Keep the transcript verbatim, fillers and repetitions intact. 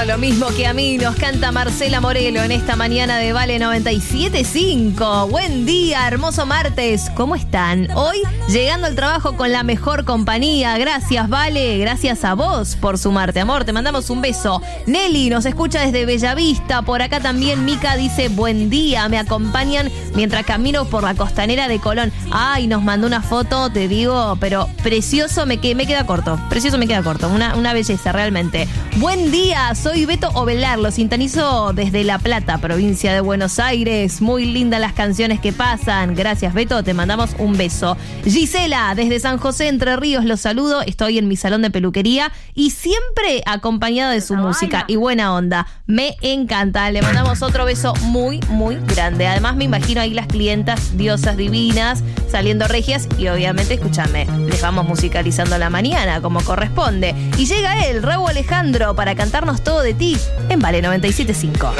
lo mismo que a mí, nos canta Marcela Morelo en esta mañana de Vale noventa y siete punto cinco. Buen día, hermoso martes. ¿Cómo están? Hoy llegando al trabajo con la mejor compañía. Gracias, Vale. Gracias a vos por sumarte, amor. Te mandamos un beso. Nelly nos escucha desde Bellavista. Por acá también Mica dice buen día. Me acompañan mientras camino por la costanera de Colón. Ay, nos mandó una foto, te digo, pero precioso, me, que, me queda corto. Precioso me queda corto. Una, una belleza, realmente. Buen día, soy Beto Ovelar. Lo sintonizo desde La Plata, provincia de Buenos Aires. Muy lindas las canciones que pasan. Gracias, Beto. Te mandamos un beso. Gisela, desde San José, Entre Ríos, los saludo. Estoy en mi salón de peluquería y siempre acompañada de su música y buena onda. Me encanta. Le mandamos otro beso muy, muy grande. Además, me imagino ahí las clientas, diosas divinas, saliendo regias y obviamente, escúchame, les vamos musicalizando la mañana como corresponde. Y llega él, Raúl Alejandro, para cantarnos todo de ti en Vale noventa y siete punto cinco.